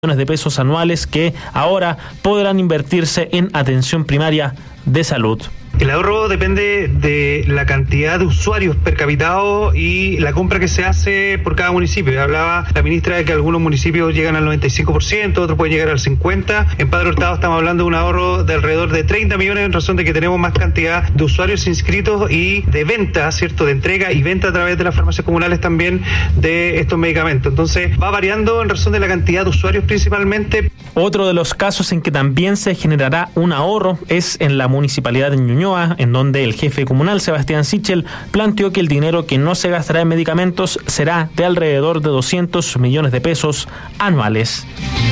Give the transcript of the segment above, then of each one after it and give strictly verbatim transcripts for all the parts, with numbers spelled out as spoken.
millones de pesos anuales que ahora podrán invertirse en atención primaria de salud. El ahorro depende de la cantidad de usuarios per capitado y la compra que se hace por cada municipio. Hablaba la ministra de que algunos municipios llegan al noventa y cinco por ciento, otros pueden llegar al cincuenta por ciento. En Padre Hurtado estamos hablando de un ahorro de alrededor de treinta millones en razón de que tenemos más cantidad de usuarios inscritos y de venta, ¿cierto? De entrega y venta a través de las farmacias comunales también de estos medicamentos. Entonces va variando en razón de la cantidad de usuarios principalmente. Otro de los casos en que también se generará un ahorro es en la municipalidad de Ñuñoa, en donde el jefe comunal, Sebastián Sichel, planteó que el dinero que no se gastará en medicamentos será de alrededor de doscientos millones de pesos anuales.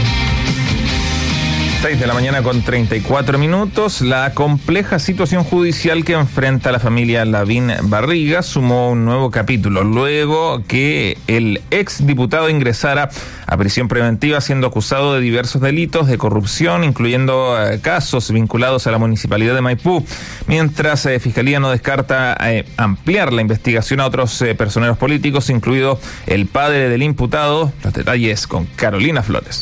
seis de la mañana con treinta y cuatro minutos. La compleja situación judicial que enfrenta la familia Lavín Barriga sumó un nuevo capítulo luego que el exdiputado ingresara a prisión preventiva siendo acusado de diversos delitos de corrupción, incluyendo eh, casos vinculados a la municipalidad de Maipú, mientras eh, Fiscalía no descarta eh, ampliar la investigación a otros eh, personeros políticos, incluido el padre del imputado. Los detalles con Carolina Flores.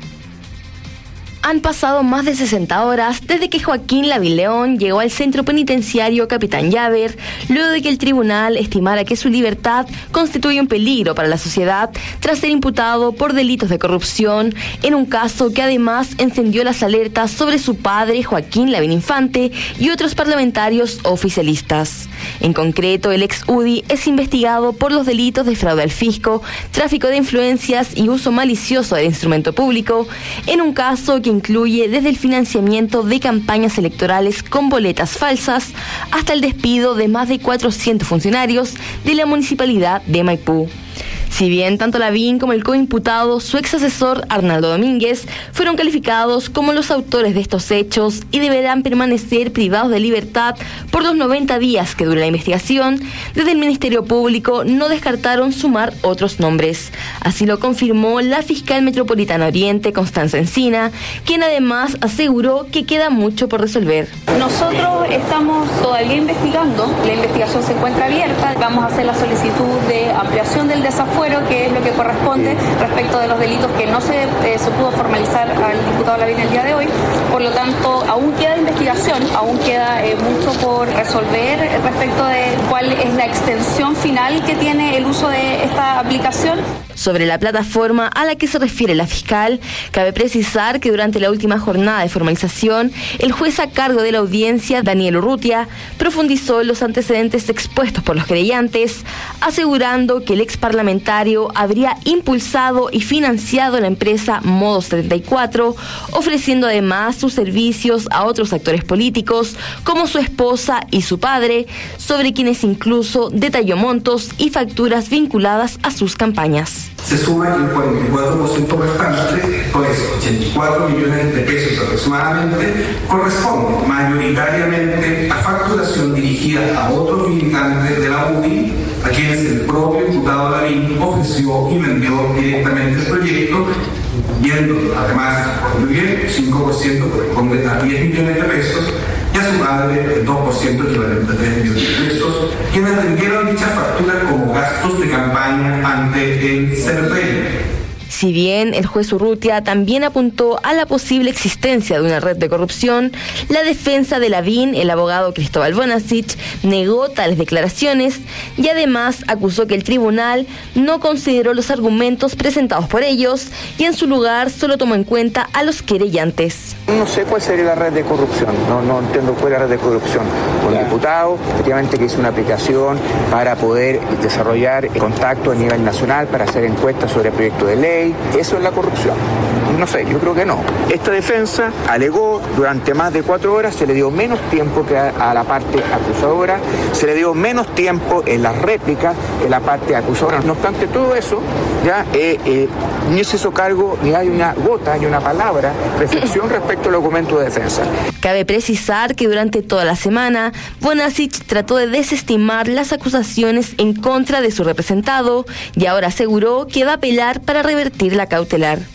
Han pasado más de sesenta horas desde que Joaquín Lavín León llegó al centro penitenciario Capitán Llaver, luego de que el tribunal estimara que su libertad constituye un peligro para la sociedad tras ser imputado por delitos de corrupción, en un caso que además encendió las alertas sobre su padre Joaquín Lavín Infante y otros parlamentarios oficialistas. En concreto, el ex U D I es investigado por los delitos de fraude al fisco, tráfico de influencias y uso malicioso del instrumento público, en un caso que incluye desde el financiamiento de campañas electorales con boletas falsas hasta el despido de más de cuatrocientos funcionarios de la municipalidad de Maipú. Si bien tanto Lavín como el coimputado, su ex asesor Arnaldo Domínguez, fueron calificados como los autores de estos hechos y deberán permanecer privados de libertad por los noventa días que dure la investigación, desde el Ministerio Público no descartaron sumar otros nombres. Así lo confirmó la fiscal metropolitana Oriente, Constanza Encina, quien además aseguró que queda mucho por resolver. Nosotros estamos todavía investigando, la investigación se encuentra abierta, vamos a hacer la solicitud de ampliación del desafuero, que es lo que corresponde respecto de los delitos que no se, eh, se pudo formalizar al diputado Lavín el día de hoy. Por lo tanto, aún queda investigación, aún queda eh, mucho por resolver respecto de cuál es la extensión final que tiene el uso de esta aplicación. Sobre la plataforma a la que se refiere la fiscal, cabe precisar que durante la última jornada de formalización, el juez a cargo de la audiencia, Daniel Urrutia, profundizó en los antecedentes expuestos por los querellantes, asegurando que el ex parlamentario habría impulsado y financiado la empresa Modo setenta y cuatro, ofreciendo además sus servicios a otros actores políticos, como su esposa y su padre, sobre quienes incluso detalló montos y facturas vinculadas a sus campañas. Se suma el cuarenta y cuatro por ciento restante, pues ochenta y cuatro millones de pesos aproximadamente, corresponde mayoritariamente a facturación dirigida a otros militantes de la U D I, a quienes el propio diputado Lavín ofreció y vendió directamente el proyecto, viendo además, muy bien, el cinco por ciento corresponde a diez millones de pesos, y a su madre el dos por ciento equivalente a tres millones de pesos, quienes vendieron dicha factura como gastos de campaña ante el C N P. Si bien el juez Urrutia también apuntó a la posible existencia de una red de corrupción, la defensa de Lavín, el abogado Cristóbal Bonasich, negó tales declaraciones y además acusó que el tribunal no consideró los argumentos presentados por ellos y en su lugar solo tomó en cuenta a los querellantes. No sé cuál sería la red de corrupción, no, no entiendo cuál es la red de corrupción. Por el diputado, efectivamente que hizo una aplicación para poder desarrollar contacto a nivel nacional, para hacer encuestas sobre el proyecto de ley. ¿Eso es la corrupción? No sé, yo creo que no. Esta defensa alegó durante más de cuatro horas, se le dio menos tiempo que a, a la parte acusadora, se le dio menos tiempo en las réplicas en la parte acusadora. No obstante todo eso, ya eh, eh, ni se hizo cargo, ni hay una gota, ni una palabra, reflexión respecto al documento de defensa. Cabe precisar que durante toda la semana, Bonasich trató de desestimar las acusaciones en contra de su representado y ahora aseguró que va a apelar para revertir la cautelar.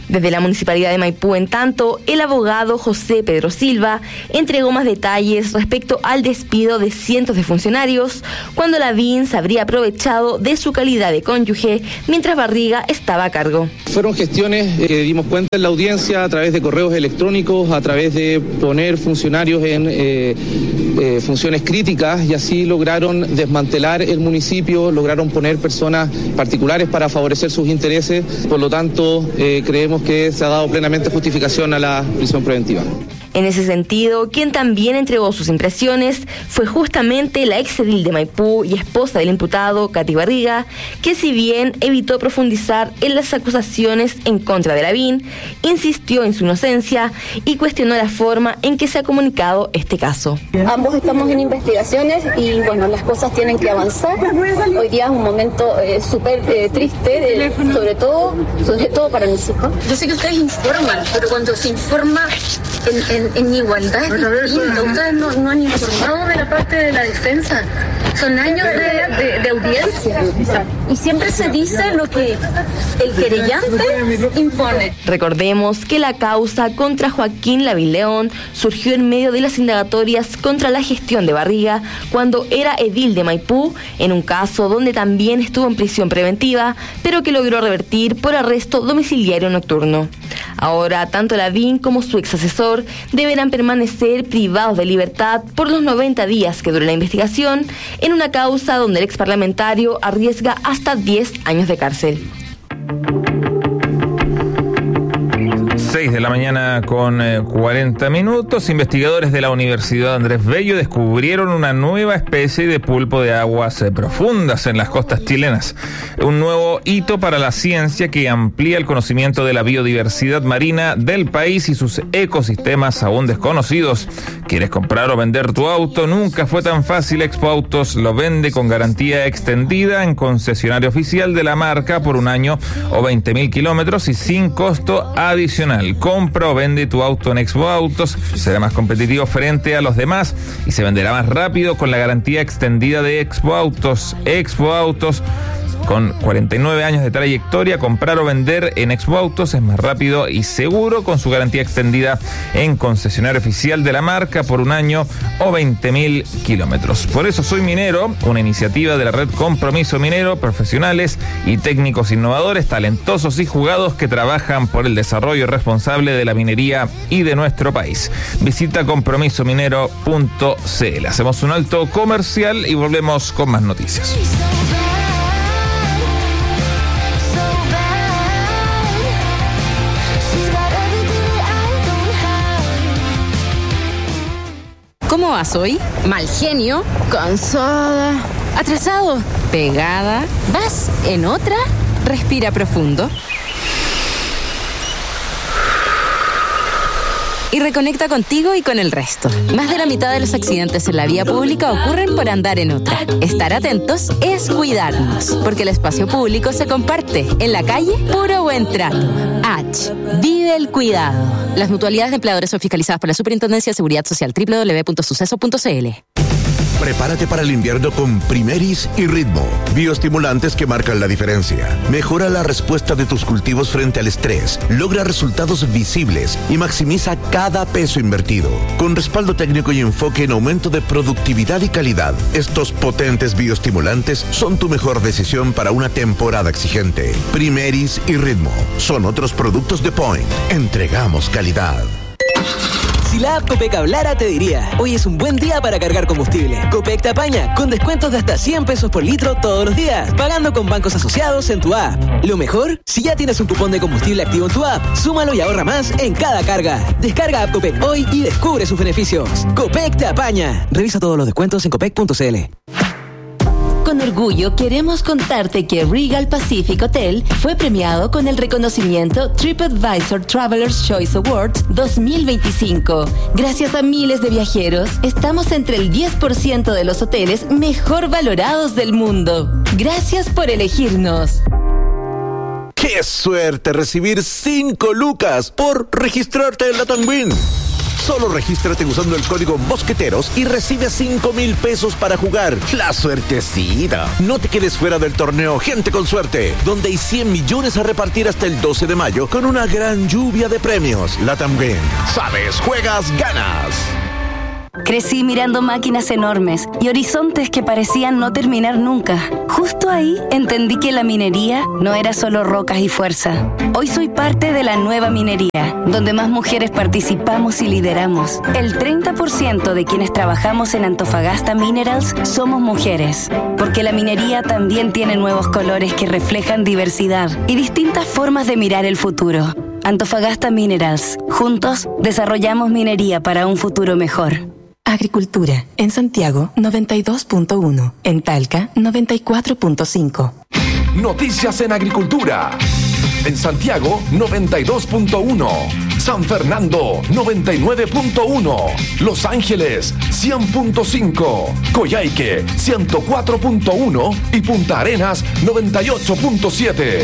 Desde la Municipalidad de Maipú, en tanto, el abogado José Pedro Silva entregó más detalles respecto al despido de cientos de funcionarios cuando Lavín se habría aprovechado de su calidad de cónyuge mientras Barriga estaba a cargo. Fueron gestiones que dimos cuenta en la audiencia a través de correos electrónicos, a través de poner funcionarios en eh, eh, funciones críticas, y así lograron desmantelar el municipio, lograron poner personas particulares para favorecer sus intereses. Por lo tanto, eh, creemos que se ha dado plenamente justificación a la prisión preventiva. En ese sentido, quien también entregó sus impresiones fue justamente la exedil de Maipú y esposa del imputado, Katy Barriga, que si bien evitó profundizar en las acusaciones en contra de Lavín, insistió en su inocencia y cuestionó la forma en que se ha comunicado este caso. Ambos estamos en investigaciones y bueno, las cosas tienen que avanzar. Hoy día es un momento eh, súper eh, triste, de, sobre todo sobre todo para mis hijos. Yo sé que ustedes informan, pero cuando se informa en, en, en igualdad es distinto. Ustedes no, no han informado de la parte de la defensa. Son años de, de, de audiencia y siempre se dice lo que el querellante impone. Recordemos que la causa contra Joaquín Lavín León surgió en medio de las indagatorias contra la gestión de Barriga cuando era edil de Maipú, en un caso donde también estuvo en prisión preventiva, pero que logró revertir por arresto domiciliario nocturno. Ahora, tanto Lavín como su ex asesor deberán permanecer privados de libertad por los noventa días que dure la investigación, en una causa donde el ex parlamentario arriesga hasta diez años de cárcel. seis de la mañana con eh, cuarenta minutos. Investigadores de la Universidad Andrés Bello descubrieron una nueva especie de pulpo de aguas eh, profundas en las costas chilenas. Un nuevo hito para la ciencia que amplía el conocimiento de la biodiversidad marina del país y sus ecosistemas aún desconocidos. ¿Quieres comprar o vender tu auto? Nunca fue tan fácil. Expo Autos lo vende con garantía extendida en concesionario oficial de la marca por un año o veinte mil kilómetros y sin costo adicional. Compra o vende tu auto en Expo Autos, será más competitivo frente a los demás y se venderá más rápido con la garantía extendida de Expo Autos. Expo Autos, con cuarenta y nueve años de trayectoria, comprar o vender en Expo Autos es más rápido y seguro con su garantía extendida en concesionario oficial de la marca por un año o veinte mil kilómetros. Por eso soy minero, una iniciativa de la red Compromiso Minero, profesionales y técnicos innovadores, talentosos y jugados que trabajan por el desarrollo responsable de la minería y de nuestro país. Visita compromiso minero punto c l. Hacemos un alto comercial y volvemos con más noticias. ¿Cómo vas hoy? Mal genio, cansada, atrasado, pegada. ¿Vas en otra? Respira profundo. Y reconecta contigo y con el resto. Más de la mitad de los accidentes en la vía pública ocurren por andar en otra. Estar atentos es cuidarnos, porque el espacio público se comparte. En la calle, puro buen trato. H. Vive el cuidado. Las mutualidades de empleadores son fiscalizadas por la Superintendencia de Seguridad Social. doble u doble u doble u punto suceso punto c l. Prepárate para el invierno con Primeris y Ritmo, bioestimulantes que marcan la diferencia. Mejora la respuesta de tus cultivos frente al estrés, logra resultados visibles y maximiza cada peso invertido. Con respaldo técnico y enfoque en aumento de productividad y calidad, estos potentes bioestimulantes son tu mejor decisión para una temporada exigente. Primeris y Ritmo son otros productos de Point. Entregamos calidad. Si la app Copec hablara, te diría: hoy es un buen día para cargar combustible. Copec te apaña con descuentos de hasta cien pesos por litro todos los días, pagando con bancos asociados en tu app. Lo mejor, si ya tienes un cupón de combustible activo en tu app, súmalo y ahorra más en cada carga. Descarga app Copec hoy y descubre sus beneficios. Copec te apaña. Revisa todos los descuentos en copec punto c l. Con orgullo queremos contarte que Regal Pacific Hotel fue premiado con el reconocimiento TripAdvisor Traveler's Choice Awards dos mil veinticinco. Gracias a miles de viajeros, estamos entre el diez por ciento de los hoteles mejor valorados del mundo. Gracias por elegirnos. ¡Qué suerte recibir cinco lucas por registrarte en la Tanwin! Solo regístrate usando el código Mosqueteros y recibe cinco mil pesos para jugar. La suertecita. No te quedes fuera del torneo Gente con Suerte, donde hay cien millones a repartir hasta el doce de mayo con una gran lluvia de premios. Latam Game. Sabes, juegas, ganas. Crecí mirando máquinas enormes y horizontes que parecían no terminar nunca. Justo ahí entendí que la minería no era solo rocas y fuerza. Hoy soy parte de la nueva minería, donde más mujeres participamos y lideramos. El treinta por ciento de quienes trabajamos en Antofagasta Minerals somos mujeres, porque la minería también tiene nuevos colores que reflejan diversidad y distintas formas de mirar el futuro. Antofagasta Minerals. Juntos desarrollamos minería para un futuro mejor. Agricultura. En Santiago, noventa y dos punto uno. En Talca, noventa y cuatro punto cinco. Noticias en Agricultura. En Santiago, noventa y dos punto uno. San Fernando, noventa y nueve punto uno. Los Ángeles, cien punto cinco. Coyhaique, ciento cuatro punto uno. Y Punta Arenas, noventa y ocho punto siete.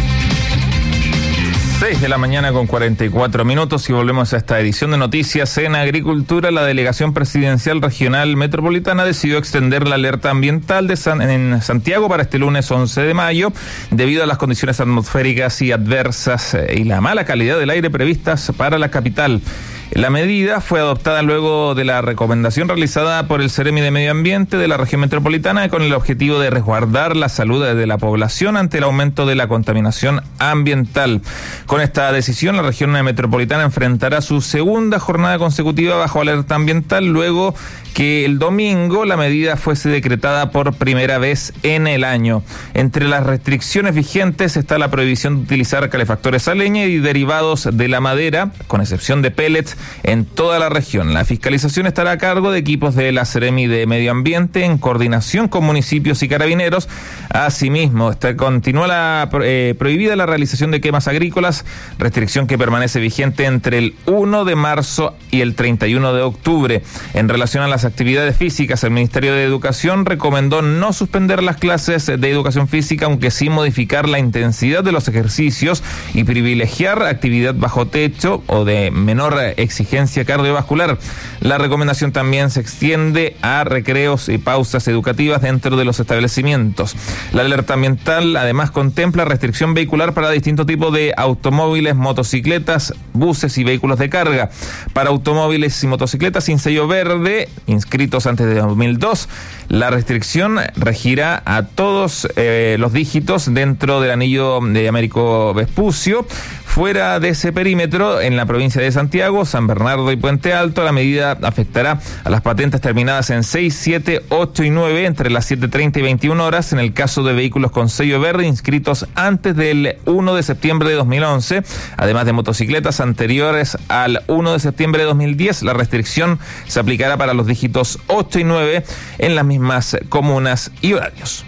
seis de la mañana con cuarenta y cuatro minutos y volvemos a esta edición de Noticias en Agricultura. La Delegación Presidencial Regional Metropolitana decidió extender la alerta ambiental de San, en Santiago para este lunes once de mayo debido a las condiciones atmosféricas y adversas y la mala calidad del aire previstas para la capital. La medida fue adoptada luego de la recomendación realizada por el Ceremi de Medio Ambiente de la región metropolitana con el objetivo de resguardar la salud de la población ante el aumento de la contaminación ambiental. Con esta decisión, la región metropolitana enfrentará su segunda jornada consecutiva bajo alerta ambiental luego que el domingo la medida fuese decretada por primera vez en el año. Entre las restricciones vigentes está la prohibición de utilizar calefactores a leña y derivados de la madera, con excepción de pellets, en toda la región. La fiscalización estará a cargo de equipos de la Seremi de Medio Ambiente en coordinación con municipios y carabineros. Asimismo, está, continúa la eh, prohibida la realización de quemas agrícolas, restricción que permanece vigente entre el primero de marzo y el treinta y uno de octubre. En relación a las actividades físicas, el Ministerio de Educación recomendó no suspender las clases de educación física, aunque sí modificar la intensidad de los ejercicios y privilegiar actividad bajo techo o de menor exigencia cardiovascular. La recomendación también se extiende a recreos y pausas educativas dentro de los establecimientos. La alerta ambiental además contempla restricción vehicular para distintos tipos de automóviles, motocicletas, buses y vehículos de carga. Para automóviles y motocicletas sin sello verde, inscritos antes de dos mil dos, la restricción regirá a todos eh, los dígitos dentro del anillo de Américo Vespucio. Fuera de ese perímetro, en la provincia de Santiago, San Bernardo y Puente Alto, la medida afectará a las patentes terminadas en seis, siete, ocho y nueve entre las siete treinta y veintiuna horas en el caso de vehículos con sello verde inscritos antes del primero de septiembre de dos mil once, además de motocicletas anteriores al primero de septiembre de dos mil diez. La restricción se aplicará para los dígitos ocho y nueve en las mismas comunas y horarios.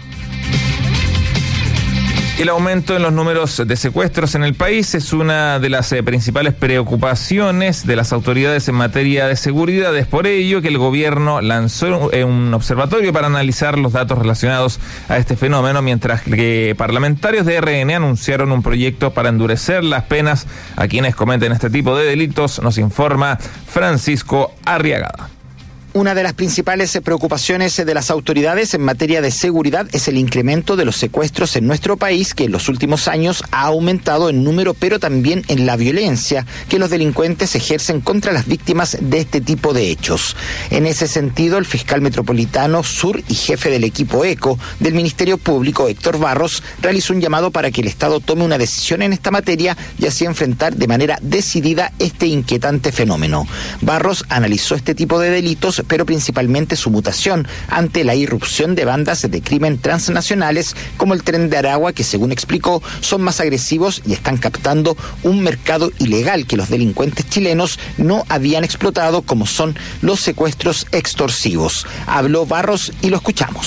El aumento en los números de secuestros en el país es una de las eh, principales preocupaciones de las autoridades en materia de seguridad. Es por ello que el gobierno lanzó un, un observatorio para analizar los datos relacionados a este fenómeno, mientras que parlamentarios de R N anunciaron un proyecto para endurecer las penas a quienes cometen este tipo de delitos, nos informa Francisco Arriagada. Una de las principales preocupaciones de las autoridades en materia de seguridad es el incremento de los secuestros en nuestro país, que en los últimos años ha aumentado en número, pero también en la violencia que los delincuentes ejercen contra las víctimas de este tipo de hechos. En ese sentido, el fiscal metropolitano sur y jefe del equipo ECO del Ministerio Público, Héctor Barros, realizó un llamado para que el Estado tome una decisión en esta materia y así enfrentar de manera decidida este inquietante fenómeno. Barros analizó este tipo de delitos, pero principalmente su mutación ante la irrupción de bandas de crimen transnacionales como el Tren de Aragua, que según explicó son más agresivos y están captando un mercado ilegal que los delincuentes chilenos no habían explotado, como son los secuestros extorsivos. Habló Barros y lo escuchamos.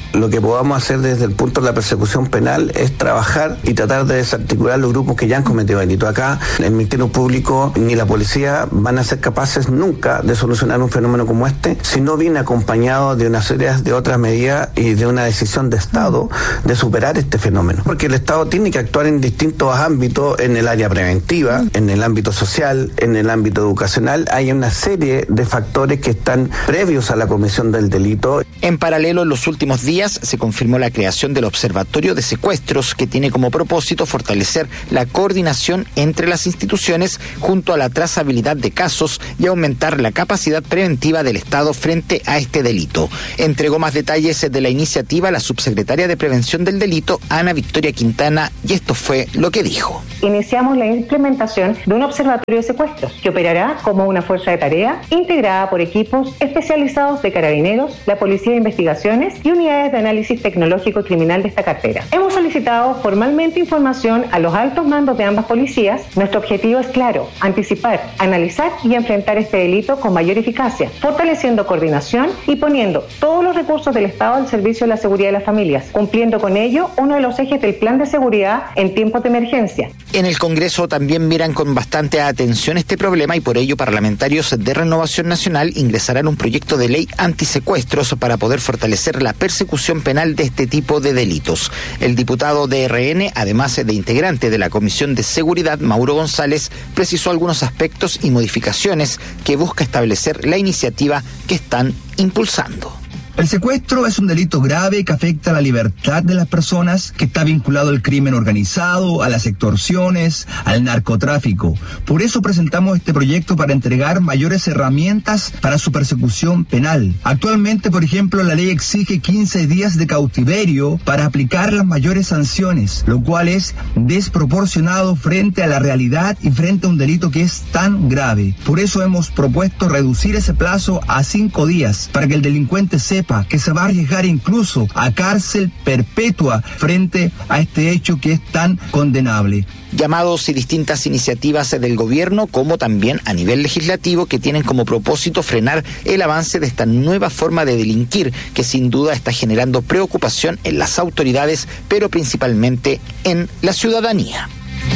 lo que podamos hacer desde el punto de la persecución penal es trabajar y tratar de desarticular los grupos que ya han cometido delitos. Acá, el Ministerio Público ni la policía van a ser capaces nunca de solucionar un fenómeno como este si no viene acompañado de una serie de otras medidas y de una decisión de Estado de superar este fenómeno. Porque el Estado tiene que actuar en distintos ámbitos, en el área preventiva, en el ámbito social, en el ámbito educacional. Hay una serie de factores que están previos a la comisión del delito. En paralelo, en los últimos días se confirmó la creación del Observatorio de Secuestros, que tiene como propósito fortalecer la coordinación entre las instituciones junto a la trazabilidad de casos y aumentar la capacidad preventiva del Estado frente a este delito. Entregó más detalles de la iniciativa la subsecretaria de Prevención del Delito, Ana Victoria Quintana, y esto fue lo que dijo. Iniciamos la implementación de un observatorio de secuestros que operará como una fuerza de tarea integrada por equipos especializados de carabineros, la Policía de Investigaciones y unidades de análisis tecnológico y criminal de esta cartera. Hemos solicitado formalmente información a los altos mandos de ambas policías. Nuestro objetivo es claro: anticipar, analizar y enfrentar este delito con mayor eficacia, fortaleciendo coordinación y poniendo todos los recursos del Estado al servicio de la seguridad de las familias, cumpliendo con ello uno de los ejes del plan de seguridad en tiempos de emergencia. En el Congreso también miran con bastante atención este problema y por ello parlamentarios de Renovación Nacional ingresarán un proyecto de ley antisecuestros para poder fortalecer la persecución penal de este tipo de delitos. El diputado de R N, además de integrante de la Comisión de Seguridad, Mauro González, precisó algunos aspectos y modificaciones que busca establecer la iniciativa que están impulsando. El secuestro es un delito grave que afecta a la libertad de las personas, que está vinculado al crimen organizado, a las extorsiones, al narcotráfico. Por eso presentamos este proyecto para entregar mayores herramientas para su persecución penal. Actualmente, por ejemplo, la ley exige quince días de cautiverio para aplicar las mayores sanciones, lo cual es desproporcionado frente a la realidad y frente a un delito que es tan grave. Por eso hemos propuesto reducir ese plazo a cinco días para que el delincuente sepa que se va a arriesgar incluso a cárcel perpetua frente a este hecho que es tan condenable. Llamados y distintas iniciativas del gobierno, como también a nivel legislativo, que tienen como propósito frenar el avance de esta nueva forma de delinquir, que sin duda está generando preocupación en las autoridades, pero principalmente en la ciudadanía.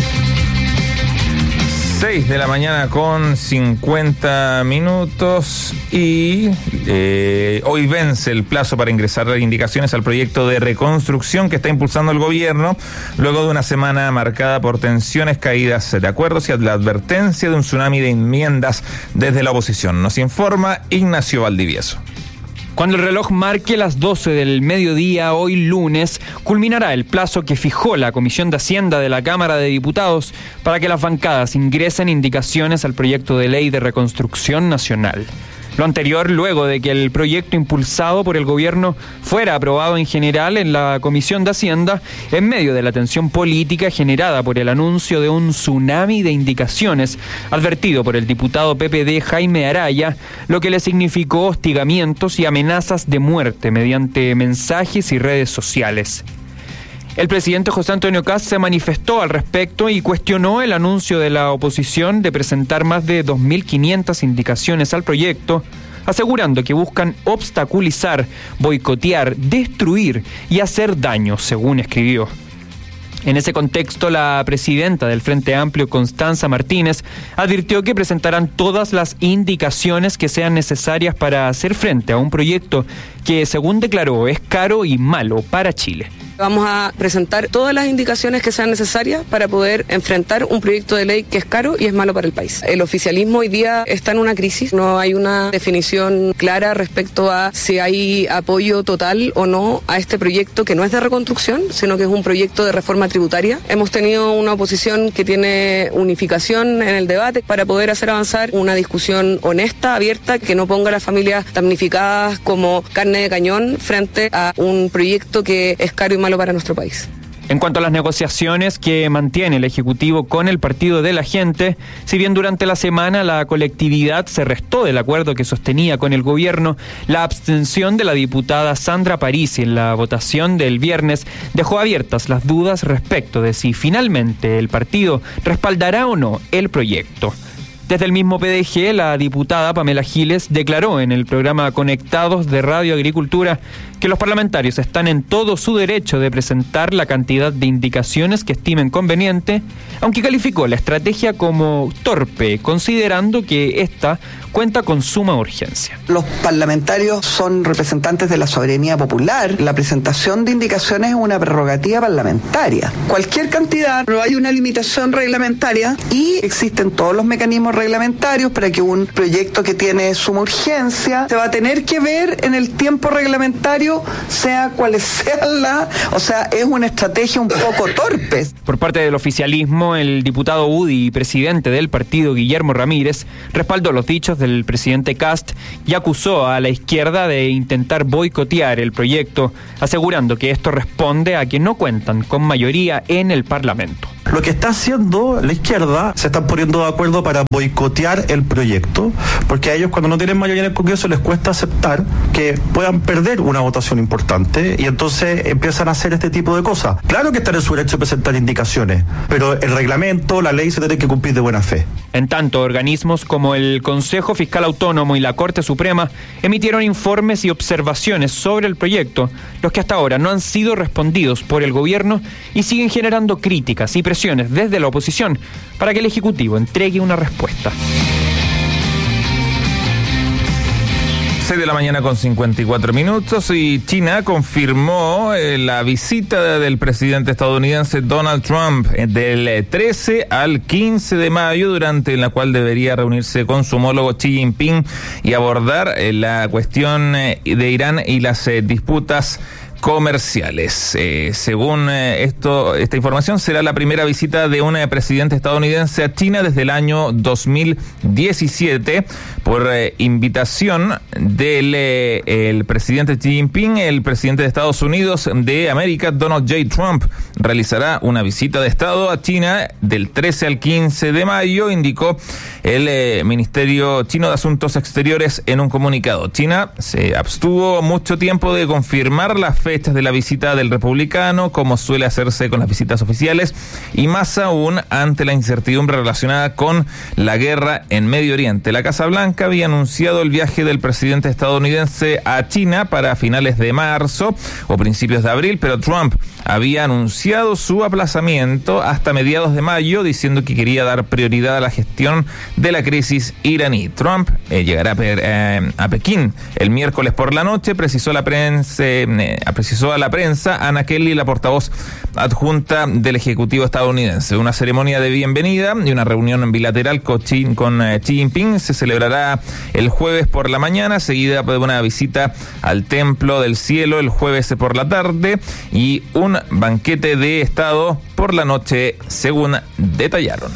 seis de la mañana con cincuenta minutos y eh, hoy vence el plazo para ingresar indicaciones al proyecto de reconstrucción que está impulsando el gobierno luego de una semana marcada por tensiones, caídas de acuerdos y la advertencia de un tsunami de enmiendas desde la oposición. Nos informa Ignacio Valdivieso. Cuando el reloj marque las doce del mediodía, hoy lunes, culminará el plazo que fijó la Comisión de Hacienda de la Cámara de Diputados para que las bancadas ingresen indicaciones al proyecto de ley de reconstrucción nacional. Lo anterior, luego de que el proyecto impulsado por el gobierno fuera aprobado en general en la Comisión de Hacienda, en medio de la tensión política generada por el anuncio de un tsunami de indicaciones, advertido por el diputado P P D Jaime Araya, lo que le significó hostigamientos y amenazas de muerte mediante mensajes y redes sociales. El presidente José Antonio Kast se manifestó al respecto y cuestionó el anuncio de la oposición de presentar más de dos mil quinientas indicaciones al proyecto, asegurando que buscan obstaculizar, boicotear, destruir y hacer daño, según escribió. En ese contexto, la presidenta del Frente Amplio, Constanza Martínez, advirtió que presentarán todas las indicaciones que sean necesarias para hacer frente a un proyecto que, según declaró, es caro y malo para Chile. Vamos a presentar todas las indicaciones que sean necesarias para poder enfrentar un proyecto de ley que es caro y es malo para el país. El oficialismo hoy día está en una crisis, no hay una definición clara respecto a si hay apoyo total o no a este proyecto que no es de reconstrucción, sino que es un proyecto de reforma tributaria. Hemos tenido una oposición que tiene unificación en el debate para poder hacer avanzar una discusión honesta, abierta, que no ponga a las familias damnificadas como carne de cañón frente a un proyecto que es caro y malo para nuestro país. En cuanto a las negociaciones que mantiene el Ejecutivo con el Partido de la Gente, si bien durante la semana la colectividad se restó del acuerdo que sostenía con el gobierno, la abstención de la diputada Sandra Parisi en la votación del viernes dejó abiertas las dudas respecto de si finalmente el partido respaldará o no el proyecto. Desde el mismo P D G, la diputada Pamela Giles declaró en el programa Conectados de Radio Agricultura que los parlamentarios están en todo su derecho de presentar la cantidad de indicaciones que estimen conveniente, aunque calificó la estrategia como torpe, considerando que esta cuenta con suma urgencia. Los parlamentarios son representantes de la soberanía popular. La presentación de indicaciones es una prerrogativa parlamentaria. Cualquier cantidad, pero hay una limitación reglamentaria y existen todos los mecanismos reglamentarios para que un proyecto que tiene suma urgencia se va a tener que ver en el tiempo reglamentario, sea cual sea la... O sea, es una estrategia un poco torpe. Por parte del oficialismo, el diputado UDI y presidente del partido, Guillermo Ramírez, respaldó los dichos del presidente Kast y acusó a la izquierda de intentar boicotear el proyecto, asegurando que esto responde a que no cuentan con mayoría en el Parlamento. Lo que está haciendo la izquierda, se están poniendo de acuerdo para boicotear el proyecto, porque a ellos cuando no tienen mayoría en el Congreso les cuesta aceptar que puedan perder una votación importante y entonces empiezan a hacer este tipo de cosas. Claro que están en su derecho de presentar indicaciones, pero el reglamento, la ley se tiene que cumplir de buena fe. En tanto, organismos como el Consejo Fiscal Autónomo y la Corte Suprema emitieron informes y observaciones sobre el proyecto, los que hasta ahora no han sido respondidos por el gobierno y siguen generando críticas y presiones desde la oposición para que el Ejecutivo entregue una respuesta. seis de la mañana con cincuenta y cuatro minutos y China confirmó eh, la visita del presidente estadounidense Donald Trump eh, del trece al quince de mayo, durante la cual debería reunirse con su homólogo Xi Jinping y abordar eh, la cuestión eh, de Irán y las eh, disputas comerciales. Eh, según eh, esto, esta información, será la primera visita de un eh, presidente estadounidense a China desde el año dos mil diecisiete por eh, invitación del eh, el presidente Xi Jinping. El presidente de Estados Unidos de América, Donald J. Trump, realizará una visita de Estado a China del trece al quince de mayo, indicó el eh, Ministerio Chino de Asuntos Exteriores en un comunicado. China se abstuvo mucho tiempo de confirmar la fechas de la visita del republicano, como suele hacerse con las visitas oficiales, y más aún ante la incertidumbre relacionada con la guerra en Medio Oriente. La Casa Blanca había anunciado el viaje del presidente estadounidense a China para finales de marzo o principios de abril, pero Trump había anunciado su aplazamiento hasta mediados de mayo, diciendo que quería dar prioridad a la gestión de la crisis iraní. Trump eh, llegará a, eh, a Pekín el miércoles por la noche, precisó la prensa, eh, precisó a la prensa Anna Kelly, la portavoz adjunta del Ejecutivo estadounidense. Una ceremonia de bienvenida y una reunión bilateral con Xi, con eh, Xi Jinping se celebrará el jueves por la mañana, seguida de una visita al Templo del Cielo el jueves por la tarde y un banquete de Estado por la noche, según detallaron.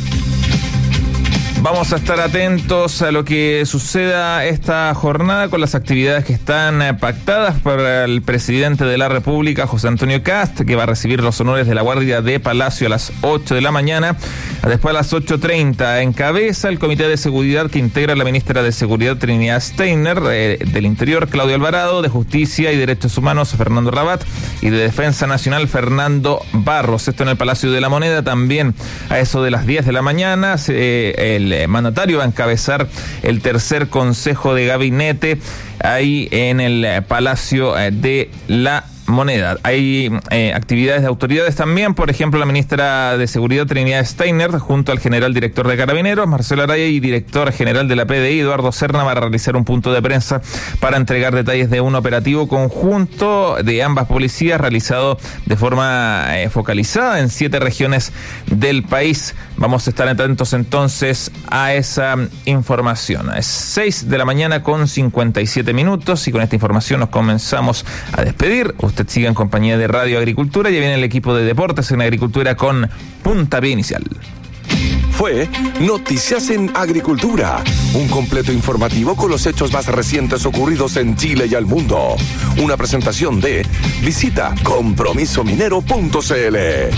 Vamos a estar atentos a lo que suceda esta jornada con las actividades que están pactadas por el presidente de la República, José Antonio Kast, que va a recibir los honores de la Guardia de Palacio a las ocho de la mañana. Después a las ocho treinta encabeza el Comité de Seguridad que integra la ministra de Seguridad Trinidad Steiner, eh, del Interior Claudio Alvarado, de Justicia y Derechos Humanos Fernando Rabat y de Defensa Nacional Fernando Barros. Esto en el Palacio de la Moneda. También a eso de las diez de la mañana eh, el El mandatario va a encabezar el tercer consejo de gabinete ahí en el Palacio de la Moneda. Hay eh, actividades de autoridades también, por ejemplo, la ministra de Seguridad Trinidad Steiner, junto al general director de Carabineros, Marcelo Araya, y director general de la P D I, Eduardo Serna, va a realizar un punto de prensa para entregar detalles de un operativo conjunto de ambas policías realizado de forma eh, focalizada en siete regiones del país. Vamos a estar atentos entonces a esa información. Es seis de la mañana con cincuenta y siete minutos y con esta información nos comenzamos a despedir. Usted sigue en compañía de Radio Agricultura. Ya viene el equipo de deportes en Agricultura con Puntapié Inicial. Fue Noticias en Agricultura, un completo informativo con los hechos más recientes ocurridos en Chile y al mundo. Una presentación de visita compromiso minero punto c l.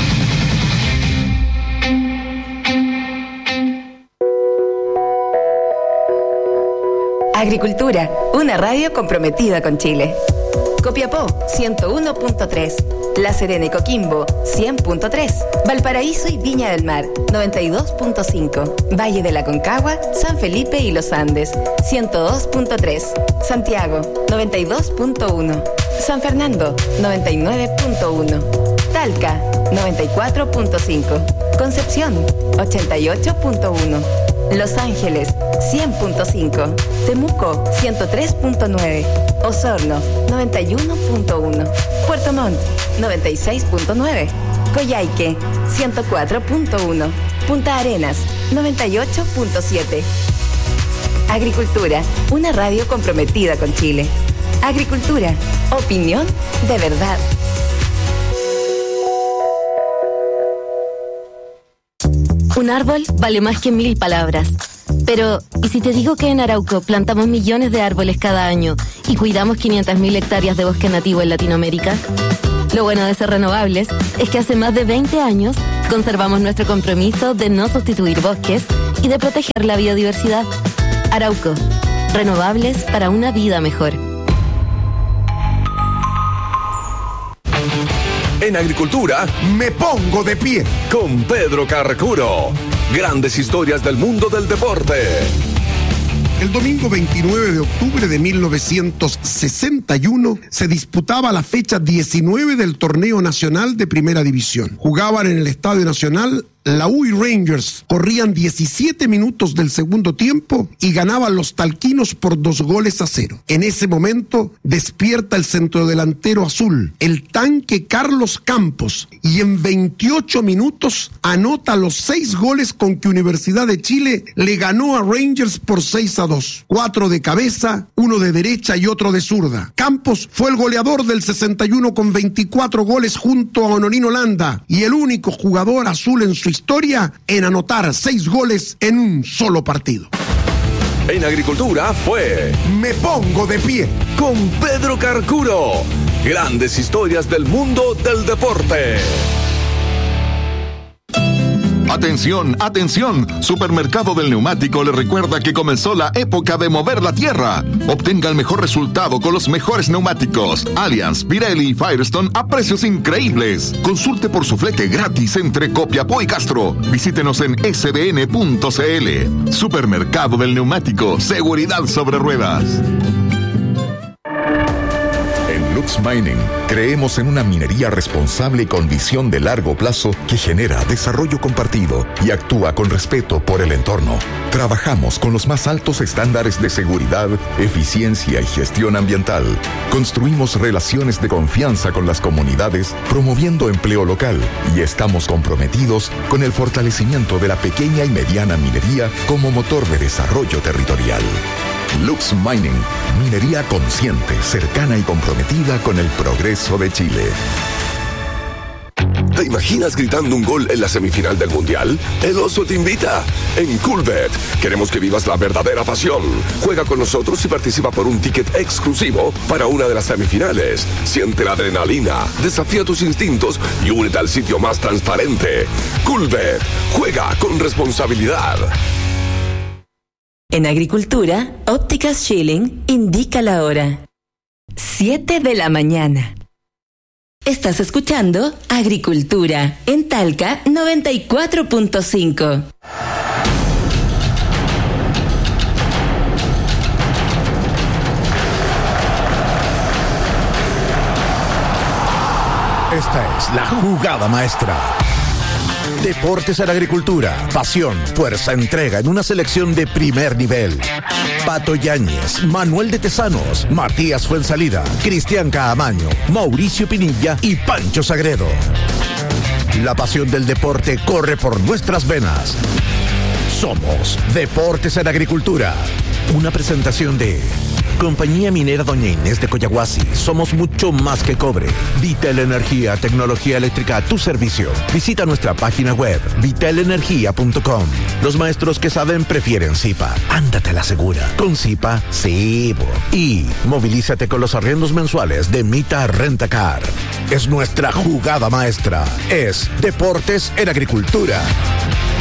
Agricultura, una radio comprometida con Chile. Copiapó ciento uno punto tres, La Serena y Coquimbo, cien punto tres. Valparaíso y Viña del Mar, noventa y dos punto cinco. Valle de la Concagua, San Felipe y Los Andes, ciento dos punto tres. Santiago, noventa y dos punto uno. San Fernando, noventa y nueve punto uno. Talca, noventa y cuatro punto cinco. Concepción, ochenta y ocho punto uno. Los Ángeles, cien punto cinco. Temuco, ciento tres punto nueve. Osorno, noventa y uno punto uno. Puerto Montt, noventa y seis punto nueve. Coyhaique, ciento cuatro punto uno. Punta Arenas, noventa y ocho punto siete. Agricultura, una radio comprometida con Chile. Agricultura, opinión de verdad. Un árbol vale más que mil palabras. Pero, ¿y si te digo que en Arauco plantamos millones de árboles cada año y cuidamos quinientas mil hectáreas de bosque nativo en Latinoamérica? Lo bueno de ser renovables es que hace más de veinte años conservamos nuestro compromiso de no sustituir bosques y de proteger la biodiversidad. Arauco, renovables para una vida mejor. En Agricultura, me pongo de pie con Pedro Carcuro. Grandes historias del mundo del deporte. El domingo veintinueve de octubre de mil novecientos sesenta y uno se disputaba la fecha diecinueve del torneo nacional de Primera División. Jugaban en el Estadio Nacional la U y Rangers, corrían diecisiete minutos del segundo tiempo y ganaban los talquinos por dos goles a cero. En ese momento despierta el centrodelantero azul, el tanque Carlos Campos, y en veintiocho minutos anota los seis goles con que Universidad de Chile le ganó a Rangers por seis a dos. Cuatro de cabeza, uno de derecha y otro de zurda. Campos fue el goleador del sesenta y uno con veinticuatro goles junto a Honorino Landa y el único jugador azul en su historia en anotar seis goles en un solo partido. En Agricultura fue Me Pongo de Pie con Pedro Carcuro. Grandes historias del mundo del deporte. Atención, atención, Supermercado del Neumático le recuerda que comenzó la época de mover la tierra. Obtenga el mejor resultado con los mejores neumáticos Allianz, Pirelli y Firestone a precios increíbles. Consulte por su flete gratis entre Copiapó y Castro. Visítenos en s b n punto c l. Supermercado del Neumático, seguridad sobre ruedas. En Lux Mining creemos en una minería responsable y con visión de largo plazo que genera desarrollo compartido y actúa con respeto por el entorno. Trabajamos con los más altos estándares de seguridad, eficiencia y gestión ambiental. Construimos relaciones de confianza con las comunidades, promoviendo empleo local, y estamos comprometidos con el fortalecimiento de la pequeña y mediana minería como motor de desarrollo territorial. Lux Mining, minería consciente, cercana y comprometida con el progreso de Chile. ¿Te imaginas gritando un gol en la semifinal del Mundial? El Oso te invita. En Coolbet queremos que vivas la verdadera pasión. Juega con nosotros y participa por un ticket exclusivo para una de las semifinales. Siente la adrenalina, desafía tus instintos y únete al sitio más transparente. Coolbet, juega con responsabilidad. En Agricultura, Ópticas Schilling indica la hora. siete de la mañana. Estás escuchando Agricultura en Talca noventa y cuatro punto cinco. Esta es la jugada maestra. Deportes en Agricultura, pasión, fuerza, entrega en una selección de primer nivel. Pato Yáñez, Manuel de Tesanos, Matías Fuensalida, Cristian Caamaño, Mauricio Pinilla y Pancho Sagredo. La pasión del deporte corre por nuestras venas. Somos Deportes en Agricultura. Una presentación de Compañía Minera Doña Inés de Coyahuasi. Somos mucho más que cobre. Vitel Energía, tecnología eléctrica a tu servicio. Visita nuestra página web, vitel energía punto com. Los maestros que saben prefieren Zipa. Ándate a la segura. Con Zipa, sí. Y movilízate con los arriendos mensuales de Mita Rentacar. Es nuestra jugada maestra. Es Deportes en Agricultura.